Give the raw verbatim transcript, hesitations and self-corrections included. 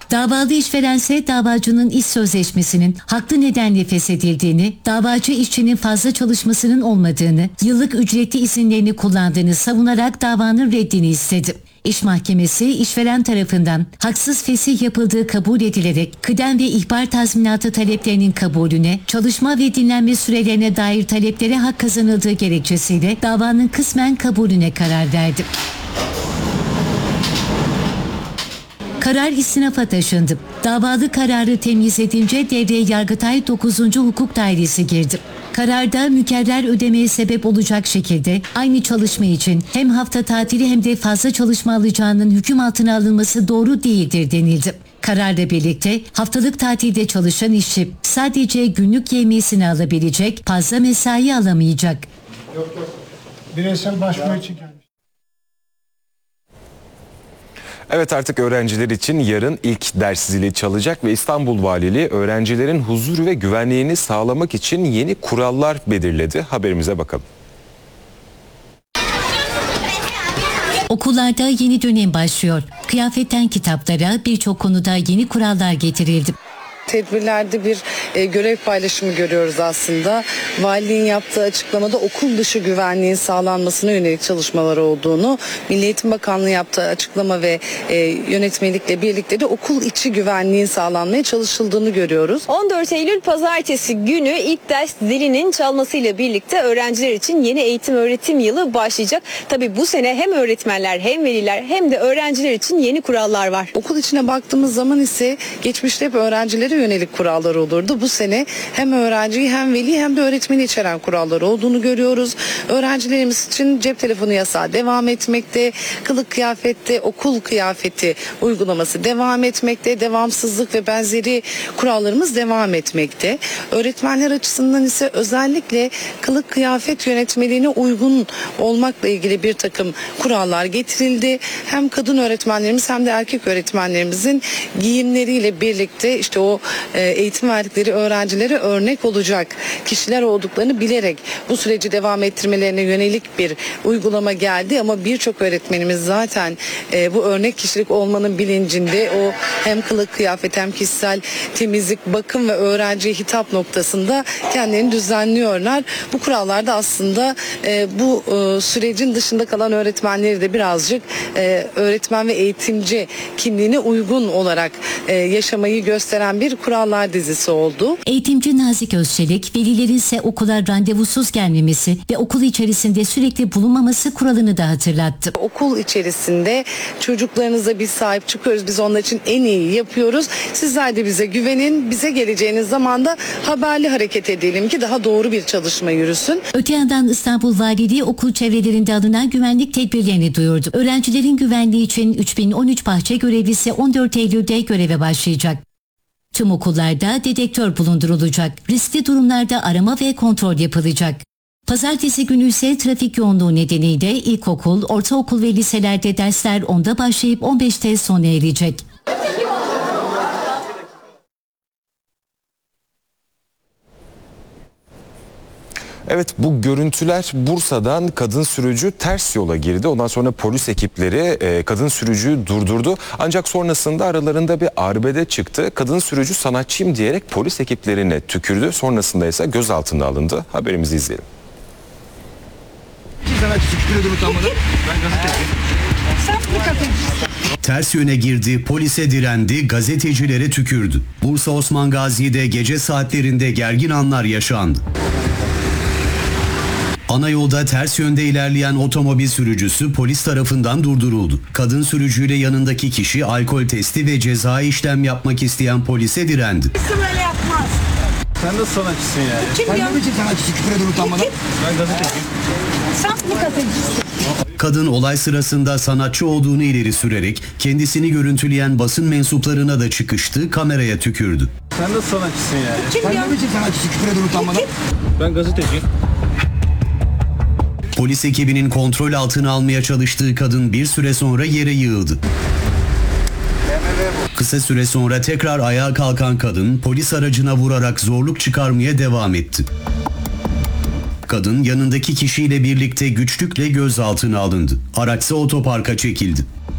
Davalı işverense davacının iş sözleşmesinin haklı nedenle feshedildiğini, davacı işçinin fazla çalışmasının olmadığını, yıllık ücretli izinlerini kullandığını savunarak davanın reddini istedi. İş Mahkemesi işveren tarafından haksız fesih yapıldığı kabul edilerek kıdem ve ihbar tazminatı taleplerinin kabulüne, çalışma ve dinlenme sürelerine dair taleplere hak kazanıldığı gerekçesiyle davanın kısmen kabulüne karar verdi. Karar istinafa taşındı. Davalı kararı temyiz edince devreye Yargıtay dokuzuncu Hukuk Dairesi girdi. Kararda mükerrer ödemeye sebep olacak şekilde aynı çalışma için hem hafta tatili hem de fazla çalışma alacağının hüküm altına alınması doğru değildir denildi. Kararla birlikte haftalık tatilde çalışan işçi sadece günlük yevmiyesini alabilecek, fazla mesai alamayacak. Yok yok. Bireysel başvuru için gelmiş. Evet, artık öğrenciler için yarın ilk ders zili çalacak ve İstanbul Valiliği öğrencilerin huzuru ve güvenliğini sağlamak için yeni kurallar belirledi. Haberimize bakalım. Okullarda yeni dönem başlıyor. Kıyafetten kitaplara birçok konuda yeni kurallar getirildi. Tedbirlerde bir e, görev paylaşımı görüyoruz aslında. Valiliğin yaptığı açıklamada okul dışı güvenliğin sağlanmasına yönelik çalışmalar olduğunu, Milli Eğitim Bakanlığı yaptığı açıklama ve e, yönetmelikle birlikte de okul içi güvenliğin sağlanmaya çalışıldığını görüyoruz. on dört Eylül Pazartesi günü ilk ders zilinin çalmasıyla birlikte öğrenciler için yeni eğitim öğretim yılı başlayacak. Tabii bu sene hem öğretmenler hem veliler hem de öğrenciler için yeni kurallar var. Okul içine baktığımız zaman ise geçmişte hep öğrencilere yönelik kurallar olurdu. Bu sene hem öğrenciyi hem veli hem de öğretmeni içeren kurallar olduğunu görüyoruz. Öğrencilerimiz için cep telefonu yasağı devam etmekte, kılık kıyafette okul kıyafeti uygulaması devam etmekte, devamsızlık ve benzeri kurallarımız devam etmekte. Öğretmenler açısından ise özellikle kılık kıyafet yönetmeliğine uygun olmakla ilgili bir takım kurallar getirildi. Hem kadın öğretmenlerimiz hem de erkek öğretmenlerimizin giyimleriyle birlikte işte o eğitim verdikleri öğrencilere örnek olacak kişiler olduklarını bilerek bu süreci devam ettirmelerine yönelik bir uygulama geldi. Ama birçok öğretmenimiz zaten e, bu örnek kişilik olmanın bilincinde, o hem kılık kıyafet hem kişisel temizlik, bakım ve öğrenciye hitap noktasında kendilerini düzenliyorlar. Bu kurallarda aslında e, bu e, sürecin dışında kalan öğretmenleri de birazcık e, öğretmen ve eğitimci kimliğine uygun olarak e, yaşamayı gösteren bir kurallar dizisi oldu. Eğitimci Nazik Özçelik, velilerin ise okula randevusuz gelmemesi ve okul içerisinde sürekli bulunmaması kuralını da hatırlattı. Okul içerisinde çocuklarınıza biz sahip çıkıyoruz. Biz onlar için en iyi yapıyoruz. Sizler de bize güvenin. Bize geleceğiniz zaman da haberli hareket edelim ki daha doğru bir çalışma yürüsün. Öte yandan İstanbul Valiliği okul çevrelerinde alınan güvenlik tedbirlerini duyurdu. Öğrencilerin güvenliği için üç bin on üç bahçe görevlisi on dört Eylül'de göreve başlayacak. Tüm okullarda dedektör bulundurulacak. Riskli durumlarda arama ve kontrol yapılacak. Pazartesi günü ise trafik yoğunluğu nedeniyle ilkokul, ortaokul ve liselerde dersler onda başlayıp on beşte sona erecek. Evet, bu görüntüler Bursa'dan. Kadın sürücü ters yola girdi. Ondan sonra polis ekipleri e, kadın sürücüyü durdurdu. Ancak sonrasında aralarında bir arbede çıktı. Kadın sürücü sanatçıyım diyerek polis ekiplerine tükürdü. Sonrasında ise gözaltına alındı. Haberimizi izleyelim. Ters yöne girdi, polise direndi, gazetecilere tükürdü. Bursa Osman Gazi'de gece saatlerinde gergin anlar yaşandı. Ana yolda ters yönde ilerleyen otomobil sürücüsü polis tarafından durduruldu. Kadın sürücüyle yanındaki kişi alkol testi ve cezai işlem yapmak isteyen polise direndi. Böyle yapmaz. Sen nasıl sanatçısın yani? Kim Sen ya? ne biçim sanatçısın, küfür ediyorsun utanmadan? Ben gazeteciyim. Sen mi gazetecisin? Kadın olay sırasında sanatçı olduğunu ileri sürerek kendisini görüntüleyen basın mensuplarına da çıkıştı, kameraya tükürdü. Sen nasıl sanatçısın yani? Kim Sen ya? ne biçim sanatçısın, küfür ediyorsun utanmadan? Ben gazeteciyim. Polis ekibinin kontrol altına almaya çalıştığı kadın bir süre sonra yere yığıldı. Kısa süre sonra tekrar ayağa kalkan kadın polis aracına vurarak zorluk çıkarmaya devam etti. Kadın yanındaki kişiyle birlikte güçlükle gözaltına alındı. Araçsa otoparka çekildi.